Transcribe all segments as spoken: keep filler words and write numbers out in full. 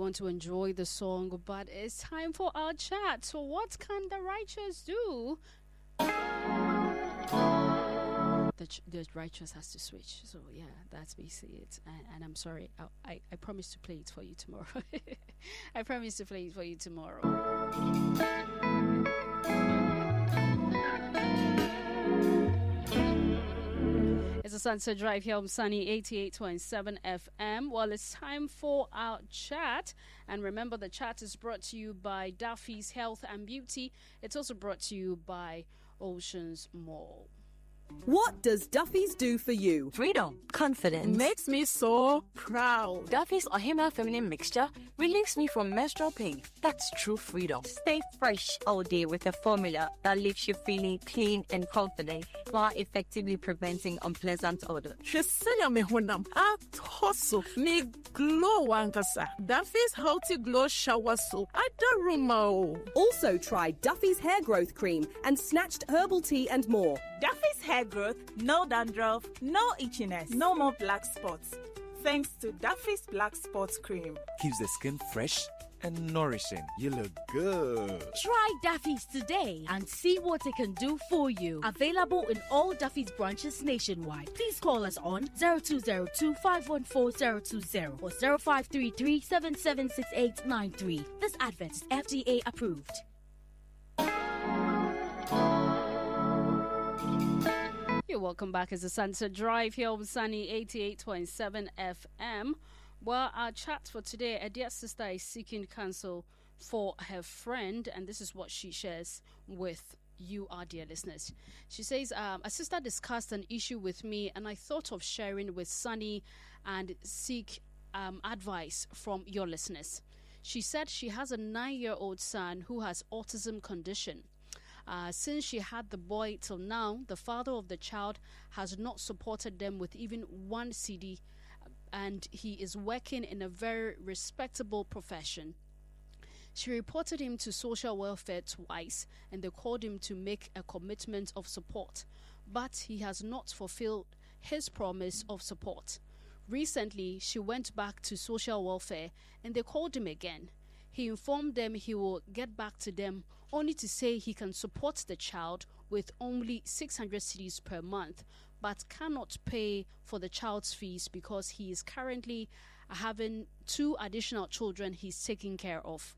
want to enjoy the song, but it's time for our chat. So what can the righteous do? The, ch- the righteous has to switch. So yeah, that's basically it. And, and I'm sorry, I, I, I promise to play it for you tomorrow. I promise to play it for you tomorrow. It's a Sunset Drive here on Sunny eighty-eight point seven F M. Well, it's time for our chat. And remember, the chat is brought to you by Duffy's Health and Beauty. It's also brought to you by Oceans Mall. What does Duffy's do for you? Freedom, confidence. Makes me so proud. Duffy's Ohima Feminine Mixture relieves me from menstrual pain. That's true freedom. Stay fresh all day with a formula that leaves you feeling clean and confident while effectively preventing unpleasant odor. Shesaya me honam at hustle me glow wankasa. Duffy's Healthy Glow Shower Soap. Adaruma. Also try Duffy's Hair Growth Cream and Snatched Herbal Tea and more. Duffy's Hair Growth, no dandruff, no itchiness, no more black spots. Thanks to Duffy's Black Spots Cream. Keeps the skin fresh and nourishing. You look good. Try Duffy's today and see what it can do for you. Available in all Duffy's branches nationwide. Please call us on zero two zero two, five one four, zero two zero or zero five three three, seven seven six eight nine three. This advert is F D A approved. You're welcome back. It's a Sunset Drive here on Sunny eighty-eight point seven F M. Well, our chat for today, a dear sister is seeking counsel for her friend, and this is what she shares with you, our dear listeners. She says, um, a sister discussed an issue with me, and I thought of sharing with Sunny and seek um, advice from your listeners. She said she has a nine-year-old son who has autism condition. Uh, since she had the boy till now, the father of the child has not supported them with even one C D, and he is working in a very respectable profession. She reported him to social welfare twice, and they called him to make a commitment of support, but he has not fulfilled his promise of support. Recently, she went back to social welfare, and they called him again. He informed them he will get back to them, only to say he can support the child with only six hundred cedis per month, but cannot pay for the child's fees because he is currently having two additional children he's taking care of.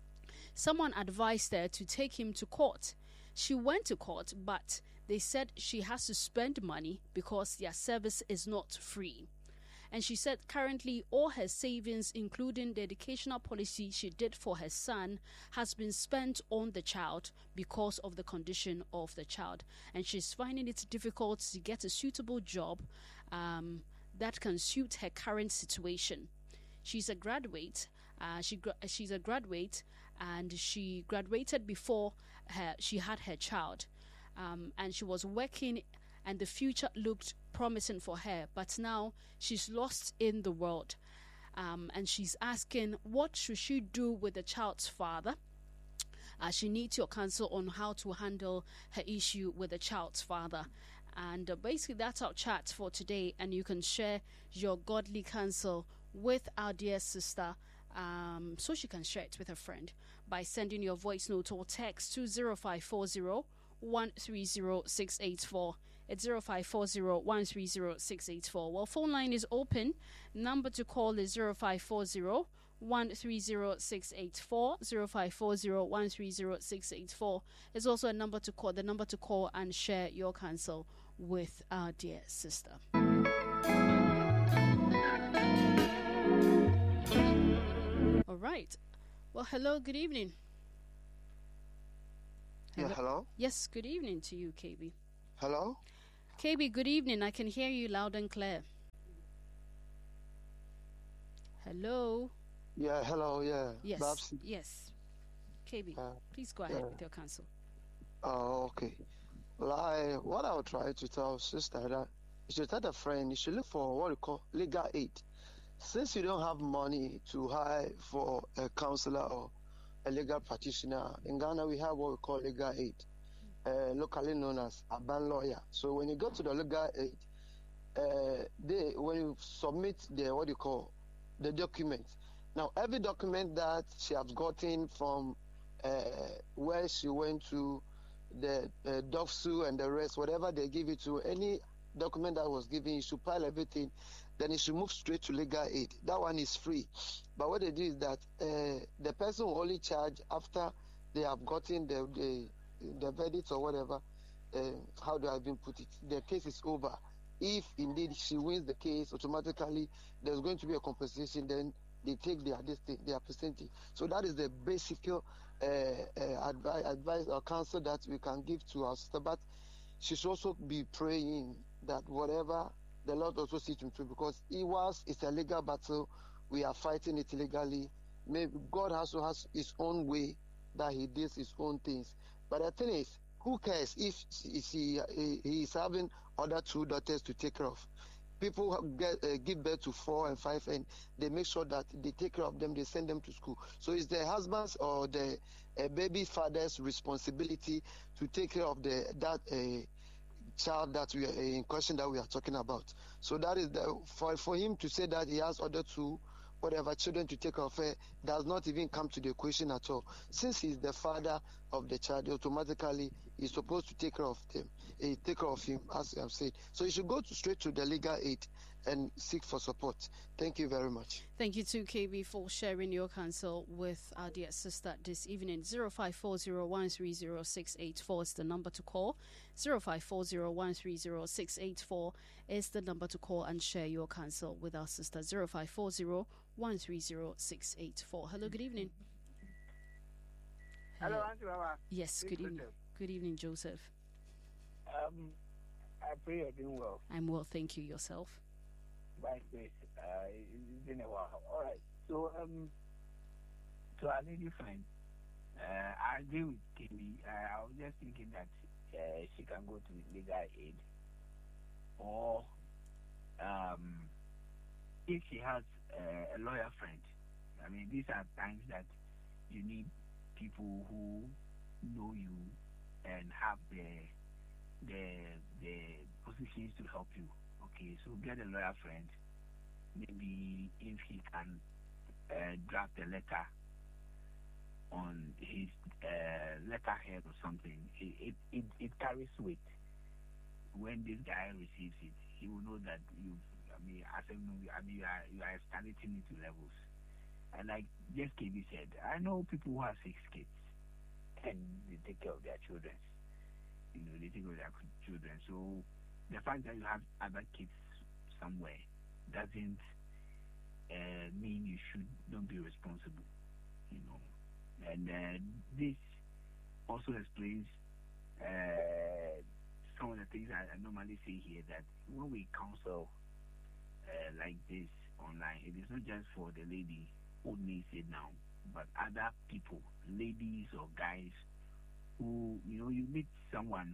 Someone advised her to take him to court. She went to court, but they said she has to spend money because their service is not free. And she said currently all her savings, including the educational policy she did for her son, has been spent on the child because of the condition of the child. And she's finding it difficult to get a suitable job um, that can suit her current situation. She's a graduate. Uh, she gra- she's a graduate, and she graduated before her, she had her child. Um, and she was working, and the future looked promising for her, but now she's lost in the world, um, and she's asking what should she do with the child's father. Uh, she needs your counsel on how to handle her issue with the child's father. And uh, basically that's our chat for today, and you can share your godly counsel with our dear sister, um, so she can share it with her friend by sending your voice note or text to zero five four zero, one three zero, six eight four. It's zero five four zero, one three zero, six eight four. Well, phone line is open. Number to call is zero five four zero, one three zero, six eight four. zero five four zero, one three zero, six eight four. It's also a number to call, the number to call and share your counsel with our dear sister. All right. Well, hello, good evening. Hello? Yeah, hello? Yes, good evening to you, K B. Hello? K B, good evening. I can hear you loud and clear. Hello? Yeah, hello, yeah. Yes, Babs? yes. K B, uh, please go ahead yeah. with your counsel. Oh, okay. Well, I, what I would try to tell sister that you should tell a friend, you should look for what you call legal aid. Since you don't have money to hire for a counselor or a legal practitioner, in Ghana we have what we call legal aid. Uh, locally known as a ban lawyer. So when you go to the legal aid, uh, they when you submit the what you call the documents, Now, every document that she has gotten from uh, where she went to, the uh, DOFSU and the rest, whatever they give it to, any document that was given, you should pile everything, then it should move straight to legal aid. That one is free. But what they do is that uh, the person will only charge after they have gotten the the, the verdict or whatever. Uh, how do I even put it? The case is over. If indeed she wins the case, automatically there's going to be a compensation. Then they take their this thing, their percentage. So that is the basic uh, uh, advice, advice or counsel that we can give to our sister. But she should also be praying that whatever the Lord also sees him through, because it was it's a legal battle. We are fighting it legally. Maybe God also has his own way that he does his own things. But the thing is, who cares if she, she, he is having other two daughters to take care of? People get, uh, give birth to four and five, and they make sure that they take care of them. They send them to school. So it's the husband's or the uh, baby father's responsibility to take care of the that uh, child that we are in question that we are talking about. So that is the, for for him to say that he has other two whatever children to take care of her does not even come to the equation at all. Since he's the father of the child, automatically he's supposed to take care of them, uh, take care of him, as I've said. So you should go to, straight to the legal aid and seek for support. Thank you very much. Thank you to K B for sharing your counsel with our dear sister this evening. zero five four zero one three zero six eight four is the number to call. zero five four zero one three zero six eight four is the number to call and share your counsel with our sister. zero five four zero one three zero six eight four. Hello, good evening. Hello, Auntie Baba. Yes, good evening. Good evening, Joseph. Um, I pray you're doing well. I'm well, thank you. Yourself? By grace. Uh, it's been a while. All right. So, um, to our lady friend, uh, I agree with Kimi. Uh, I was just thinking that uh, she can go to legal aid, or um, if she has uh, a lawyer friend. I mean, these are times that you need people who know you and have the the the positions to help you. Okay, so get a lawyer friend. Maybe if he can uh, draft a letter on his uh, letterhead or something, it, it it it carries weight. When this guy receives it, he will know that you. I mean, as I mean, you are you are escalating into levels. And like just K B said, I know people who have six kids and they take care of their children. You know, they take care of their children. So the fact that you have other kids somewhere doesn't uh, mean you should don't be responsible. You know, and uh, this also explains uh, some of the things I, I normally say here, that when we counsel uh, like this online, it is not just for the lady who needs it now, but other people, ladies or guys, who, you know, you meet someone,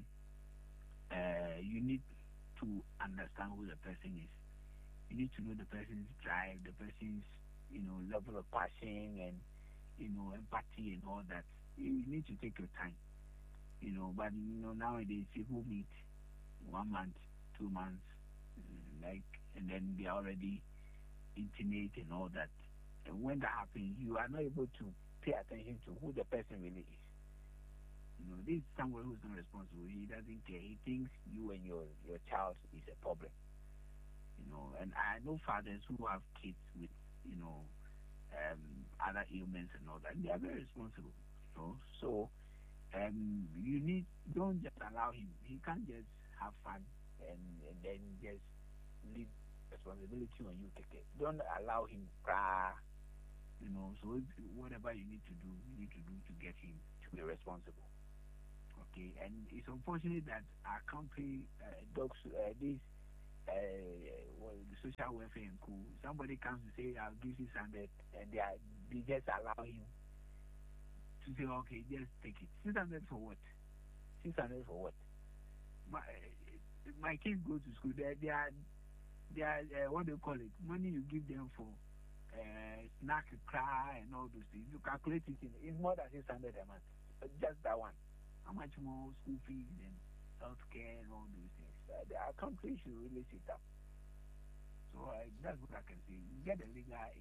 uh, you need to understand who the person is. You need to know the person's drive, the person's, you know, level of passion and, you know, empathy and all that. You need to take your time, you know. But, you know, nowadays people meet one month, two months, like, and then they are already intimate and all that. And when that happens, you are not able to pay attention to who the person really is. You know, this is someone who's not responsible. He doesn't care. He thinks you and your, your child is a problem. You know, and I know fathers who have kids with, you know, um, other ailments and all that. They are very responsible. You know, so um, you need, don't just allow him. He can't just have fun and, and then just leave responsibility on you. Take it. Don't allow him cry. You know, so if, whatever you need to do, you need to do to get him to be responsible. Okay, and it's unfortunate that our country, uh, dogs, uh, this, uh, well, the social welfare and cool, somebody comes to say, I'll give you something, and they, are, they just allow him to say, okay, just take it. six hundred for what? six hundred for what? My, my kids go to school, they, they are, they are uh, what do you call it? Money you give them for uh, snack, cry, and all those things. You calculate it, in, it's more than six hundred a month. But just that one. How much more school fees and healthcare and all those things? Uh, the, our country should really sit up. So uh, that's what I can say. Get a legal aid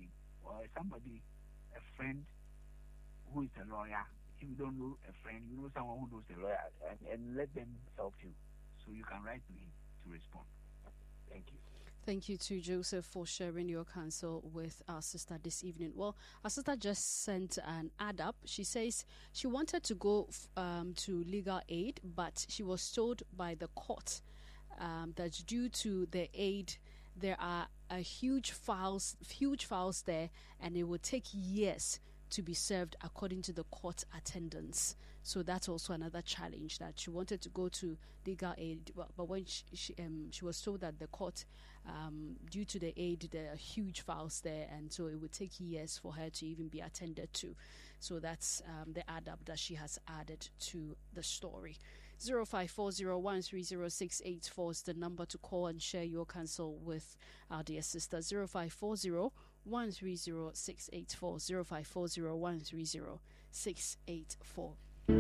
or somebody, a friend who is a lawyer. If you don't know a friend, you know someone who knows a lawyer, and, and let them help you. So you can write to him to respond. Thank you. Thank you to Joseph for sharing your counsel with our sister this evening. Well, our sister just sent an ad up. She says she wanted to go um, to legal aid, but she was told by the court um, that due to the aid, there are a huge files, huge files there, and it would take years to be served according to the court attendance. So that's also another challenge, that she wanted to go to legal aid, but, but when she she, um, she was told that the court, um, due to the aid, there are huge files there, and so it would take years for her to even be attended to. So that's um, the add up that she has added to the story. zero five four zero one three zero six eight four is the number to call and share your counsel with our dear sister. zero five four zero one three zero six eight four, zero five four zero one three zero six eight four.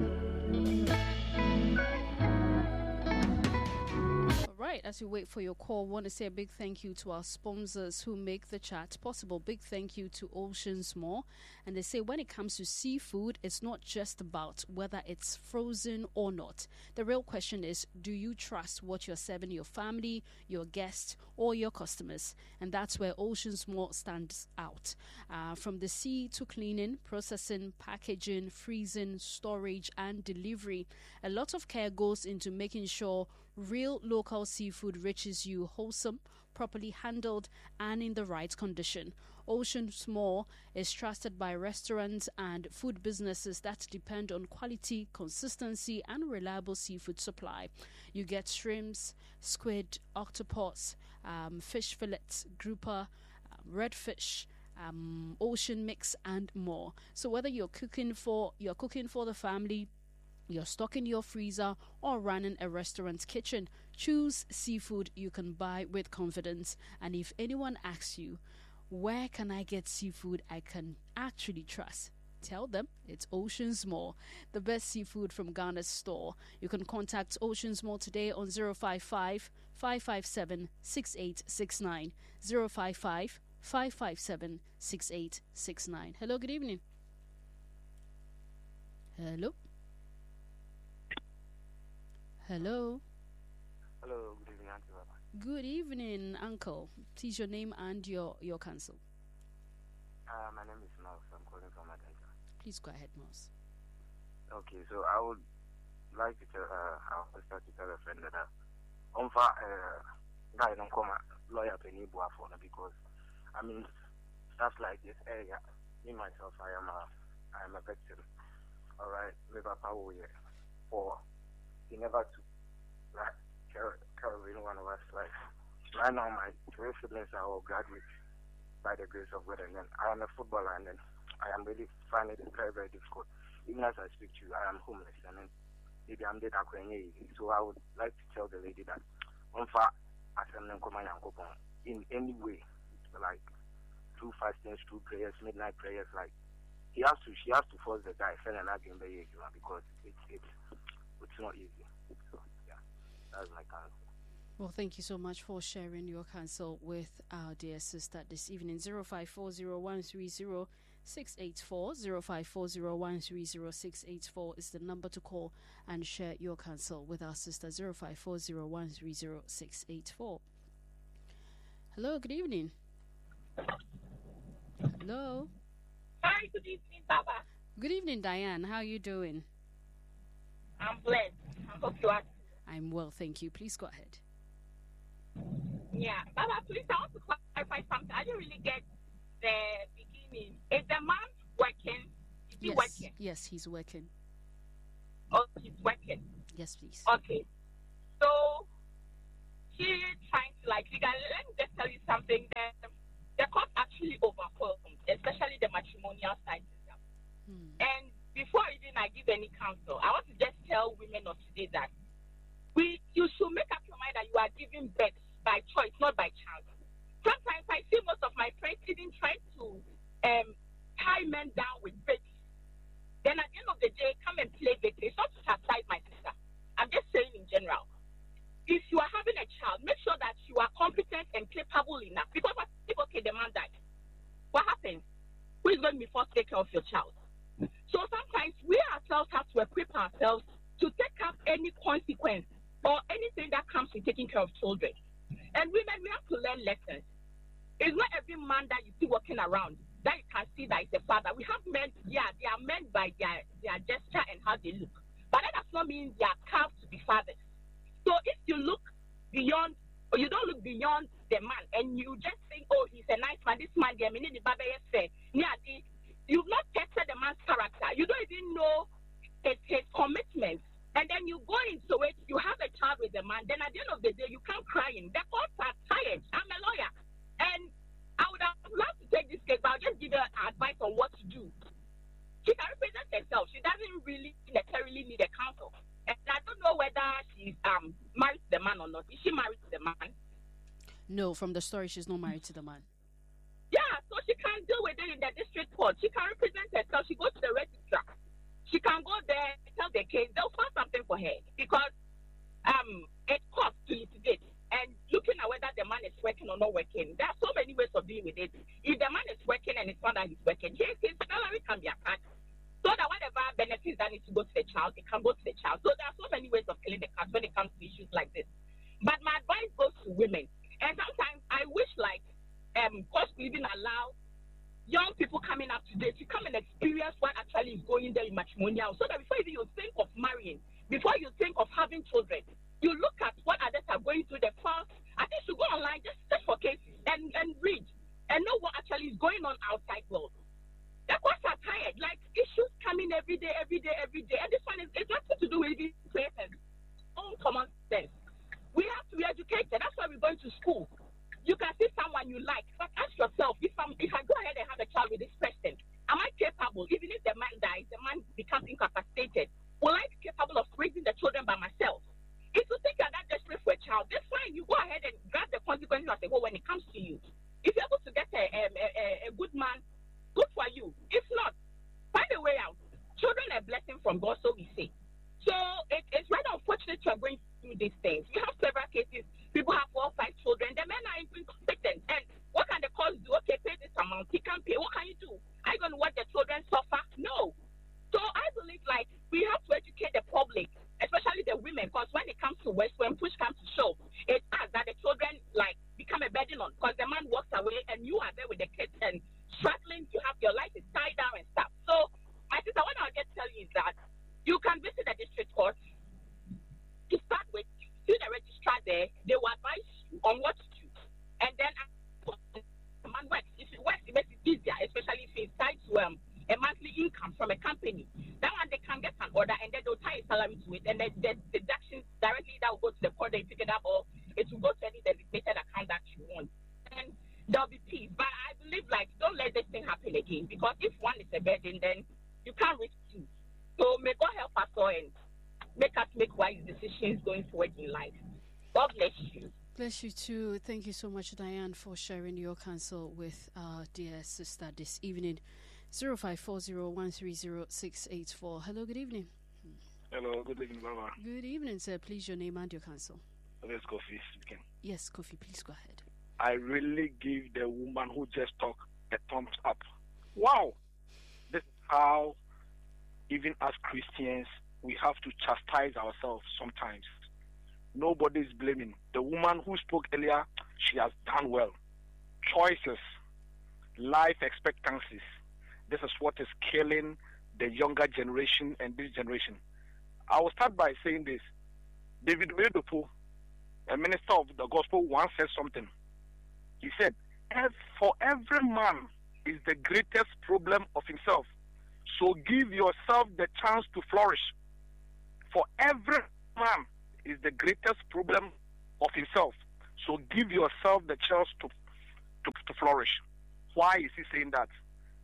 Right, as we wait for your call, I want to say a big thank you to our sponsors who make the chat possible. Big thank you to Oceans Mall. And they say when it comes to seafood, it's not just about whether it's frozen or not. The real question is, do you trust what you're serving your family, your guests, or your customers? And that's where Oceans Mall stands out. Uh, from the sea to cleaning, processing, packaging, freezing, storage, and delivery, a lot of care goes into making sure real local seafood reaches you wholesome, properly handled, and in the right condition. Oceans Mall is trusted by restaurants and food businesses that depend on quality, consistency, and reliable seafood supply. You get shrimps, squid, octopus, um, fish fillets, grouper, um, redfish, um, ocean mix, and more. So whether you're cooking for you're cooking for the family, you're stocking your freezer, or running a restaurant's kitchen, choose seafood you can buy with confidence. And if anyone asks you, where can I get seafood I can actually trust? Tell them it's Oceans Mall, the best seafood from Ghana's store. You can contact Oceans Mall today on zero five five, five five seven, six eight six nine, zero five five, five five seven, six eight six nine. Hello, good evening. Hello. Hello. Hello, good evening, Auntie Baba. Good evening, Uncle. Please, your name and your, your counsel. Uh, my name is Mouse. I'm calling from Adenta. Please go ahead, Mouse. Okay, so I would like to tell, uh, I would start to tell a friend that I'm for, uh, guy don't come lawyer penny for because, I mean, stuff like this area, me myself, I am a, I am a victim. All right, maybe power here, or he never took, like, care, care of any one of us. Like, right now, my three siblings are all graduates by the grace of God, and then I am a footballer, and then I am really finding it very, very difficult. Even as I speak to you, I am homeless, and then maybe I'm dead. So I would like to tell the lady that, in any way, like through fastings, through prayers, midnight prayers, like he has to, she has to force the guy, because it's it's it's not easy. So yeah, that's my counsel. Well, thank you so much for sharing your counsel with our dear sister this evening. zero five four zero one three zero six eight four, zero five four zero one three zero six eight four is the number to call and share your counsel with our sister. zero five four zero one three zero six eight four. Hello, good evening. Hello. Hi, good evening, Baba. Good evening, Diane. How are you doing? I'm blessed. I hope you are. I'm well, thank you. Please go ahead. Yeah, Baba, please, I want to clarify something. I didn't really get the beginning. Is the man working? Is he yes. working? Yes, he's working. Oh, he's working. Yes, please. Okay. So, she's trying to, like, let me just tell you something. The, the court actually overwhelmed, especially the matrimonial side system. Hmm. And before even I give any counsel, I want to just tell women of today that we you should make up your mind that you are giving birth by choice, not by chance. Sometimes I see most of my friends even trying to um, tie men down with babies. Then at the end of the day, come and play victim. It's not to chastise my sister. I'm just saying in general. If you are having a child, make sure that you are competent and capable enough. Because if, okay, the man died. is going to be forced to take care of your child? So sometimes we ourselves have to equip ourselves to take up any consequence or anything that comes with taking care of children. And women, we have to learn lessons. It's not every man that you see walking around that you can see that is a father. We have men, yeah, they are men by their, their gesture and how they look. But that does not mean they are carved to be fathers. So if you look beyond, or you don't look beyond the man, and you just think, oh, he's a nice man, this man, you've not tested the man's character. You don't even know his, his commitments. And then you go into it, you have a child with the man, then at the end of the day, you come crying. The courts are tired. I'm a lawyer. And I would have loved to take this case, but I'll just give her advice on what to do. She can represent herself. She doesn't really necessarily need a counsel. And I don't know whether she's um married to the man or not. Is she married to the man? No, from the story, she's not married to the man. Yeah, so she can deal with it in the district court. She can represent herself. She goes to the registrar. She can go there, tell the case. They'll find something for her because um it costs to litigate. And looking at whether the man is working or not working, there are so many ways of dealing with it. If the man is working and it's not that he's working, his, his salary can be attached. So that whatever benefits that need to go to the child, it can go to the child. So there are so many ways of killing the cat when it comes to issues like this. But my advice goes to women. And sometimes I wish like um courts could even allow young people coming up today to come and experience what actually is going there in matrimonial, so that before even you think of marrying, before you think of having children, you look at what others are going through the first. I think you should go online, just search for cases and, and read and know what actually is going on outside world. The courts are tired, like issues coming every day, every day, every day. And this one is it's nothing to do with these places. Own common sense. We have to be educated. That's why we're going to school. You can see someone you like, but ask yourself, if I'm if I go ahead and have a child with this person, am I capable? Even if the man dies, the man becomes incapacitated, will I be capable of raising the children by myself? If you think you're that desperate for a child, that's fine. You go ahead and grab the consequences as a whole when it comes to you. If you're able to get a, a, a, a good man, good for you. If not, find a way out. Children are a blessing from God, so we say. So it, it's rather unfortunate you are going through these things. We have several cases. People have four or five children. The men are incompetent. And what can the court do? Okay, pay this amount. He can't pay. What can you do? Are you going to watch the children suffer? No. So I believe, like, we have to educate the public, especially the women, because when it comes to West, when push comes to shove, it's us that the children, like, become a burden on, because the man walks away and you are there with the kids and struggling to have your life is tied down and stuff. So, my sister, what I'll just tell you is that you can visit the district court. To start with, see the registrar there. They will advise you on what to do. And then, the man works. If it works, it makes it easier, especially if it's tied to um, a monthly income from a company. That one, they can get an order and then they'll tie a salary to it. And then the deductions directly that will go to the court, they pick it up, or it will go to any designated account that you want. And there'll be peace. But I believe, like, don't let this thing happen again. Because if one is a burden, then you can't reach two. So may God help us all and make us make wise decisions going forward in life. God bless you. Bless you too. Thank you so much, Diane, for sharing your counsel with our dear sister this evening. zero five four zero one three zero six eight four. Hello, good evening. Hello, good evening, Mama. Good evening, sir. Please, your name and your counsel. This is Kofi speaking. Yes, Kofi, please go ahead. I really give the woman who just talked a thumbs up. Wow! This is how, even as Christians, we have to chastise ourselves sometimes. Nobody is blaming. The woman who spoke earlier, she has done well. Choices, life expectancies. This is what is killing the younger generation and this generation. I will start by saying this. David Oyedepo, a minister of the gospel, once said something. He said, for every man is the greatest problem of himself. So give yourself the chance to flourish. For every man is the greatest problem of himself. So give yourself the chance to, to, to flourish. Why is he saying that?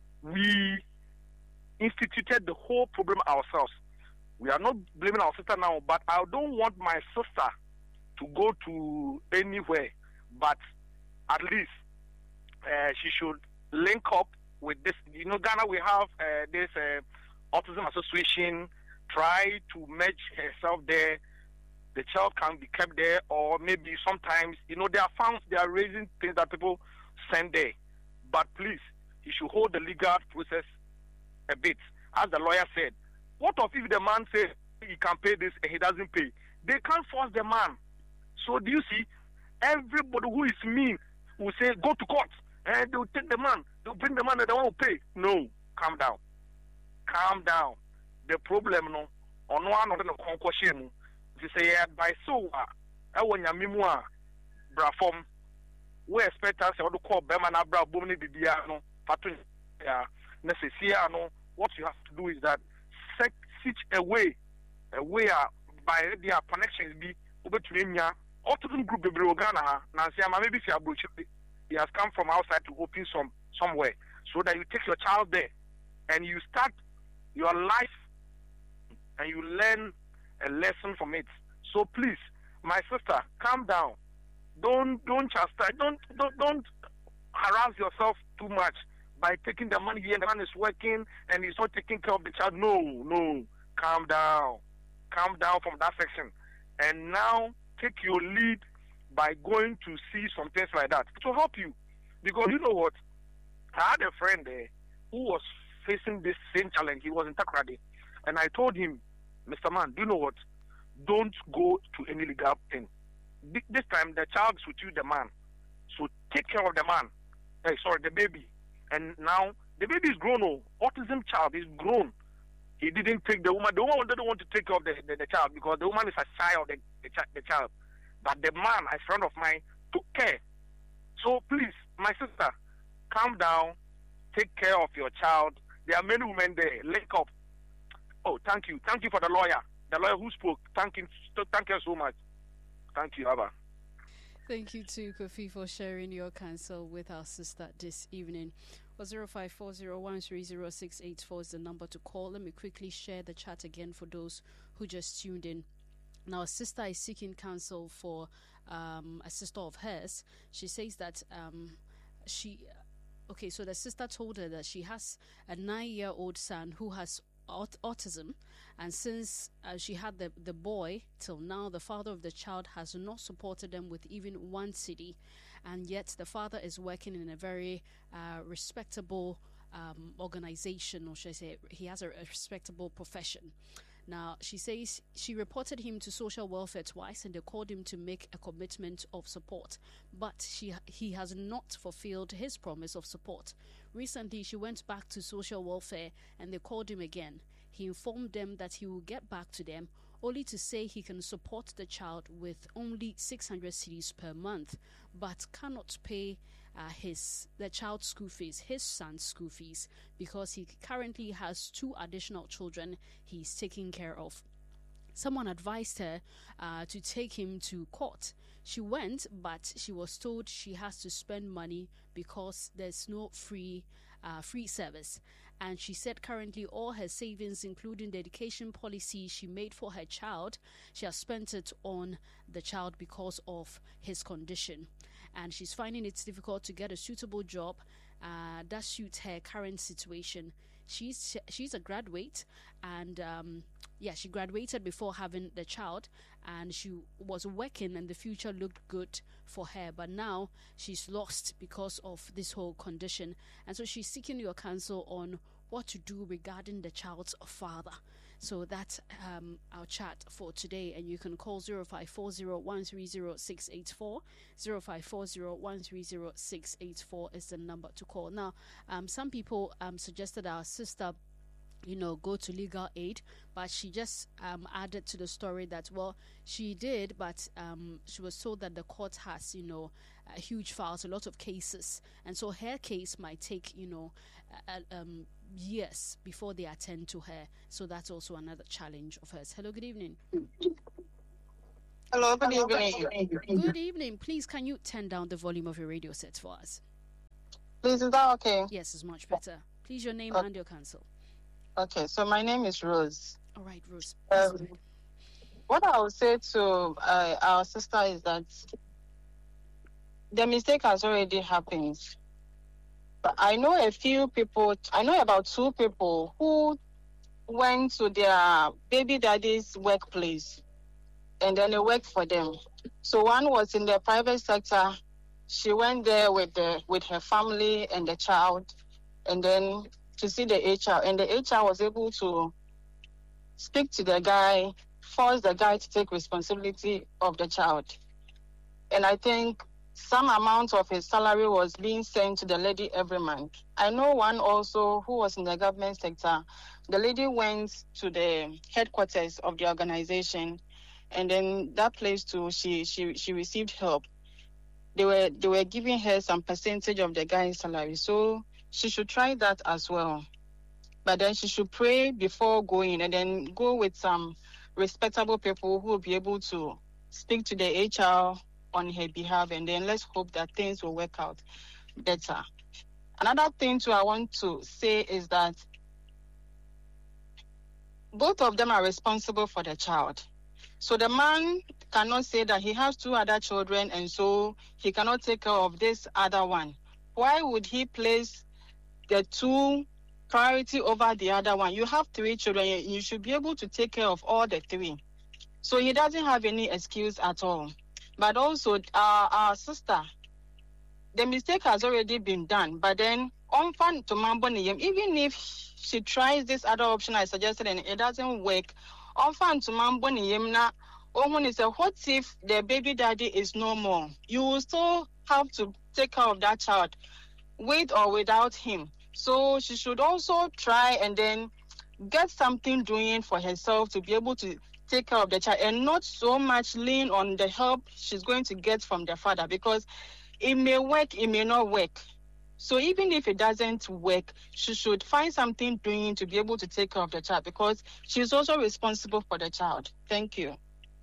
We instituted the whole problem ourselves. We are not blaming our sister now, but I don't want my sister to go to anywhere, but at least uh, she should link up with this. You know, Ghana, we have uh, this uh, Autism Association. Try to merge herself there. The child can be kept there, or maybe sometimes, you know, there are funds, they are raising things that people send there. But please, you should hold the legal process a bit. As the lawyer said, what of if the man says he can pay this and he doesn't pay? They can't force the man. So do you see, everybody who is mean will say, go to court, and they'll take the man, they'll bring the man and they won't pay. No, calm down. Calm down. The problem, no, on one of the concussion, you say, by so, I want your memoir, Brafom, we expect us to call Bemana Bra Bumini Diano, Patun, Necessiano. What you have to do is that set a way, a way by their connections be over to India, autism group the Brogana, Nancy, maybe if you are he has come from outside to open some somewhere, so that you take your child there and you start your life and you learn a lesson from it. So please, my sister, calm down. Don't don't chastise, don't don't don't harass yourself too much by taking the money here and the man is working and he's not taking care of the child. No, no, calm down. Calm down from that section. And now take your lead by going to see some things like that. It will help you. Because you know what? I had a friend there who was facing this same challenge. He was in Takrady. And I told him, Mister Man, do you know what? Don't go to any legal thing. This time the child is with you, the man. So take care of the man. Hey, sorry, the baby. And now the baby is grown. Oh, autism child is grown. He didn't take the woman. The woman didn't want to take care of the, the, the child because the woman is a child of the, the, the child. But the man, a friend of mine, took care. So please, my sister, calm down. Take care of your child. There are many women there. Link up. Oh, thank you. Thank you for the lawyer. The lawyer who spoke. Thank you. Thank you so much. Thank you, Abba. Thank you too, Kofi, for sharing your counsel with our sister this evening. Well, zero five four zero one three zero six eight four is the number to call. Let me quickly share the chat again for those who just tuned in. Now, a sister is seeking counsel for um, a sister of hers. She says that um, she... Okay, so the sister told her that she has a nine-year-old son who has aut- autism, and since uh, she had the, the boy till now, the father of the child has not supported them with even one cedi, and yet the father is working in a very uh, respectable um, organization, or should I say he has a, a respectable profession. Now, she says she reported him to social welfare twice and they called him to make a commitment of support. But she, he has not fulfilled his promise of support. Recently, she went back to social welfare and they called him again. He informed them that he will get back to them, only to say he can support the child with only six hundred cedis per month, but cannot pay uh, his the child's school fees, his son's school fees, because he currently has two additional children he's taking care of. Someone advised her uh, to take him to court. She went, but she was told she has to spend money because there's no free uh, free service. And she said currently all her savings, including the education policy she made for her child, she has spent it on the child because of his condition. And she's finding it difficult to get a suitable job uh, that suits her current situation. She's she's a graduate, and um, yeah, she graduated before having the child, and she was working, and the future looked good for her. But now she's lost because of this whole condition, and so she's seeking your counsel on what to do regarding the child's father. So that's um, our chat for today, and you can call zero five four zero one three zero six eight four. zero five four zero one three zero six eight four is the number to call. Now, um, some people um, suggested our sister, you know, go to legal aid, but she just um, added to the story that, well, she did, but um, she was told that the court has, you know, a huge files, a lot of cases, and so her case might take, you know, uh, um, years before they attend to her. So that's also another challenge of hers. Hello, good evening. Hello, good evening. Good evening. Please, can you turn down the volume of your radio set for us? Please, is that okay? Yes, it's much better. Please, your name okay. and your counsel. Okay, so my name is Rose. All right, Rose. Um, what I would say to uh, our sister is that the mistake has already happened. But I know a few people, I know about two people who went to their baby daddy's workplace and then they worked for them. So one was in the private sector. She went there with the with her family and the child, and then to see the H R, and the H R was able to speak to the guy, force the guy to take responsibility of the child. And I think some amount of his salary was being sent to the lady every month. I know one also who was in the government sector. The lady went to the headquarters of the organization, and then that place too, she she she received help. They were they were giving her some percentage of the guy's salary, so she should try that as well. But then she should pray before going, and then go with some respectable people who will be able to speak to the H R on her behalf, and then let's hope that things will work out better. Another thing too I want to say is that both of them are responsible for the child. So the man cannot say that he has two other children and so he cannot take care of this other one. Why would he place the two priority over the other one? You have three children, you should be able to take care of all the three. So he doesn't have any excuse at all. But also, uh, our sister, the mistake has already been done. But then, even if she tries this other option I suggested and it doesn't work, what if the baby daddy is no more? You will still have to take care of that child, with or without him. So she should also try and then get something doing for herself to be able to take care of the child, and not so much lean on the help she's going to get from the father, because it may work, it may not work. So even if it doesn't work, she should find something doing to be able to take care of the child, because she's also responsible for the child. Thank you.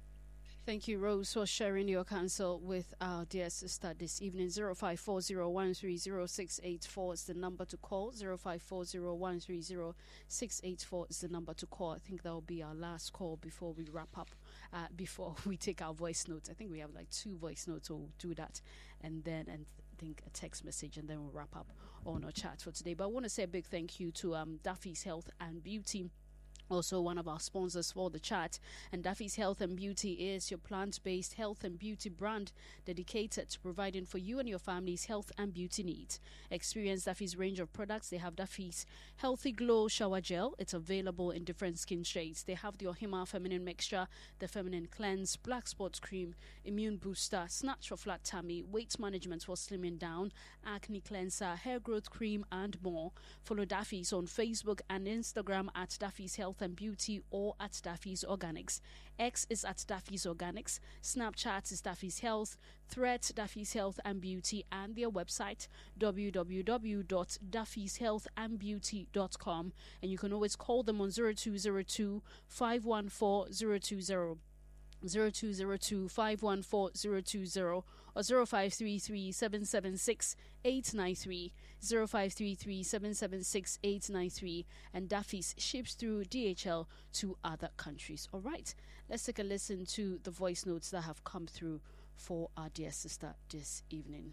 Thank you, Rose, for sharing your counsel with our dear sister this evening. zero five four zero one three zero six eight four is the number to call. zero five four zero one three zero six eight four is the number to call. I think that will be our last call before we wrap up, uh, before we take our voice notes. I think we have like two voice notes, so we'll do that. And then, and I think a text message, and then we'll wrap up on our chat for today. But I want to say a big thank you to um, Duffy's Health and Beauty, also one of our sponsors for the chat. And Duffy's Health and Beauty is your plant-based health and beauty brand dedicated to providing for you and your family's health and beauty needs. Experience Duffy's range of products. They have Duffy's Healthy Glow Shower Gel. It's available in different skin shades. They have the Ohima Feminine Mixture, the Feminine Cleanse, Black Spots Cream, Immune Booster, Snatch for Flat Tummy, Weight Management for Slimming Down, Acne Cleanser, Hair Growth Cream, and more. Follow Duffy's on Facebook and Instagram at Duffy's Health and Beauty or at Duffy's Organics. X is at Duffy's Organics. Snapchat is Duffy's Health. Threads Duffy's Health and Beauty, and their website w w w dot duffys health and beauty dot com. And you can always call them on zero two zero two five one four zero two zero. zero two zero two five one four zero two zero or zero five three three seven seven six eight nine three, zero five three three seven seven six eight nine three, and Duffy's ships through D H L to other countries. All right, let's take a listen to the voice notes that have come through for our dear sister this evening.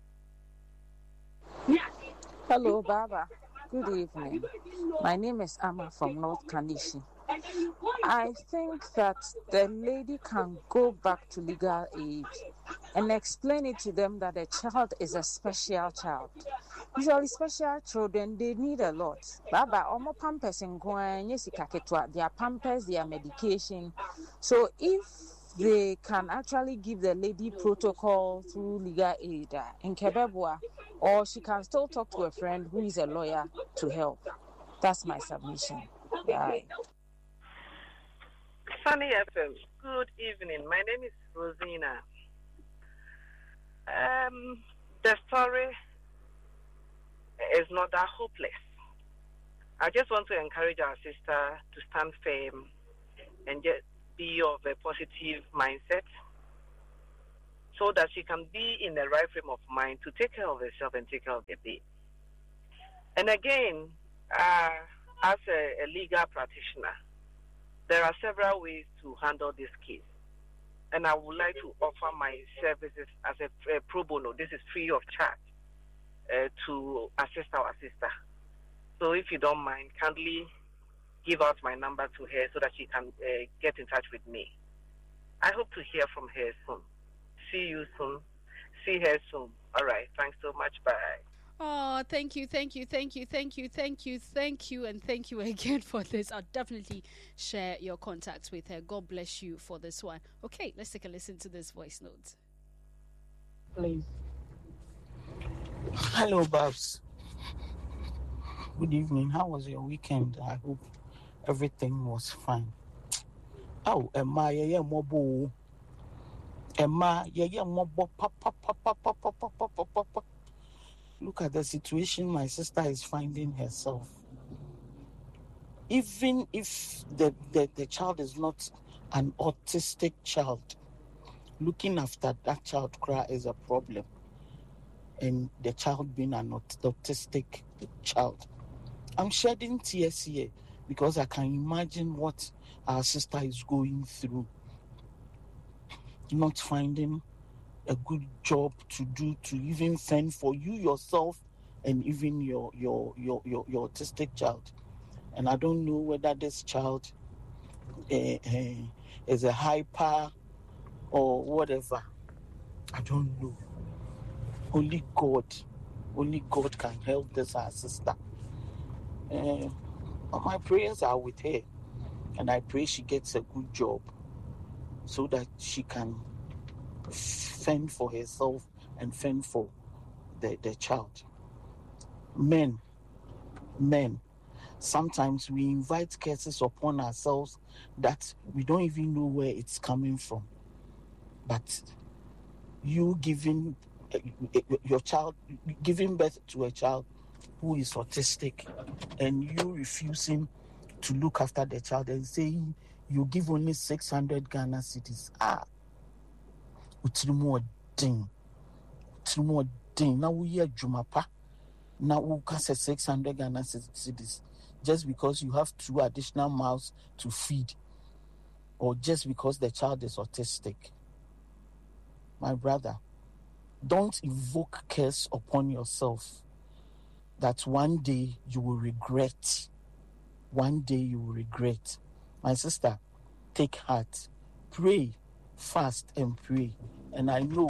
Hello, Baba. Good evening. My name is Amma from North Kanishi. I think that the lady can go back to legal aid and explain it to them that the child is a special child. Usually special children, they need a lot. Baba, omo pampers and their pampers, their medication. So if they can actually give the lady protocol through legal aid in Kebebwa, or she can still talk to a friend who is a lawyer to help. That's my submission. Bye. Sunny F M, good evening. My name is Rosina. Um, the story is not that hopeless. I just want to encourage our sister to stand firm and just be of a positive mindset so that she can be in the right frame of mind to take care of herself and take care of the baby. And again, uh, as a, a legal practitioner, there are several ways to handle this case. And I would like to offer my services as a, a pro bono. This is free of charge uh, to assist our sister. So if you don't mind, kindly give out my number to her so that she can uh, get in touch with me. I hope to hear from her soon. See you soon. See her soon. All right. Thanks so much. Bye. Oh, thank you, thank you, thank you, thank you, thank you, thank you, and thank you again for this. I'll definitely share your contacts with her. God bless you for this one. Okay, let's take a listen to this voice note. Please. Hello, Babs. Good evening. How was your weekend? I hope everything was fine. Oh, Emma, yeah, yeah, mobo. Emma, yeah, yeah, mobo. Pa, pa, pa, pa, pa, pa, pa, pa, pa, pa. Look at the situation my sister is finding herself. Even if the, the, the child is not an autistic child, looking after that child cry is a problem. And the child being an autistic child. I'm shedding tears here because I can imagine what our sister is going through. Not finding a good job to do to even fend for you yourself and even your your your your, your autistic child. And I don't know whether this child uh, uh, is a hyper or whatever. I don't know. Only God, only God can help this our sister. Uh, my prayers are with her, and I pray she gets a good job so that she can fend for herself and fend for the, the child. Men, men, sometimes we invite curses upon ourselves that we don't even know where it's coming from. But you giving your child, giving birth to a child who is autistic, and you refusing to look after the child and saying you give only six hundred Ghana cedis. Ah, utrumo ding, utrumo ding. Now we are Jumapa. Now we can say six hundred Ghana cedis just because you have two additional mouths to feed, or just because the child is autistic. My brother, don't invoke curse upon yourself that one day you will regret. One day you will regret. My sister, take heart. Pray, fast and pray. And I know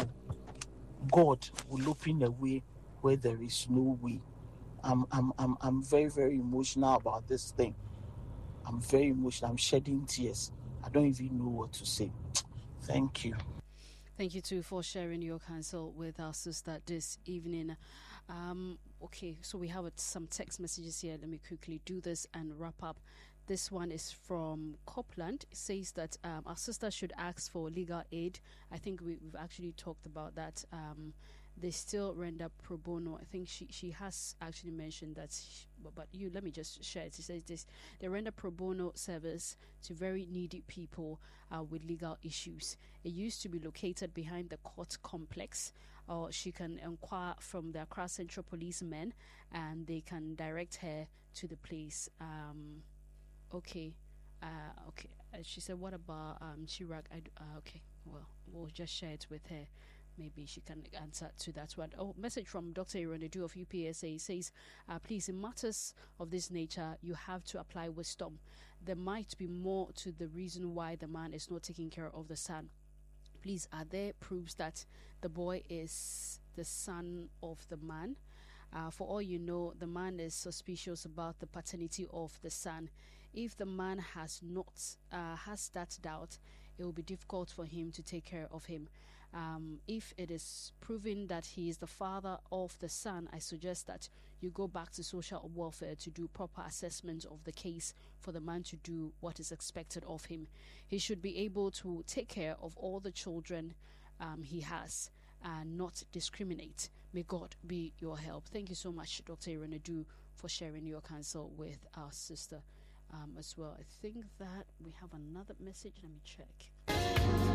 God will open a way where there is no way. I'm, I'm, I'm, I'm very, very emotional about this thing. I'm very emotional. I'm shedding tears. I don't even know what to say. Thank you. Thank you too for sharing your counsel with our sister this evening. Um, okay, so we have some text messages here. Let me quickly do this and wrap up. This one is from Copland. It says that um, our sister should ask for legal aid. I think we, we've actually talked about that. Um, they still render pro bono. I think she, she has actually mentioned that, she, but, but you let me just share it. She says this: they render pro bono service to very needy people uh, with legal issues. It used to be located behind the court complex, or she can inquire from the Accra Central Policemen, and they can direct her to the place. Um, okay, uh, okay. Uh, she said, "What about um, Chirag?" I, uh, okay, well, we'll just share it with her. Maybe she can answer to that one. Oh, message from Doctor Ironedu of U P S A says, uh, please, in matters of this nature, you have to apply wisdom. There might be more to the reason why the man is not taking care of the son. Please, are there proofs that the boy is the son of the man? Uh, for all you know, the man is suspicious about the paternity of the son. If the man has not uh, has that doubt, it will be difficult for him to take care of him. Um, if it is proven that he is the father of the son, I suggest that you go back to social welfare to do proper assessment of the case for the man to do what is expected of him. He should be able to take care of all the children um, he has and not discriminate. May God be your help. Thank you so much, Doctor Ironedu, for sharing your counsel with our sister um, as well. I think that we have another message. Let me check.